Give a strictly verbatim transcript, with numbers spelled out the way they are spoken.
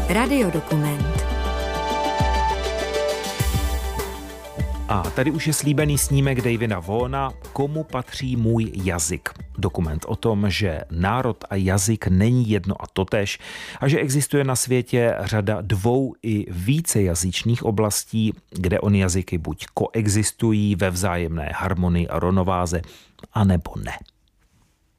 Radiodokument. A tady už je slíbený snímek Davida Vaughana Komu patří můj jazyk. Dokument o tom, že národ a jazyk není jedno a totéž a že existuje na světě řada dvou i vícejazyčných oblastí, kde ony jazyky buď koexistují ve vzájemné harmonii a rovnováze, anebo ne.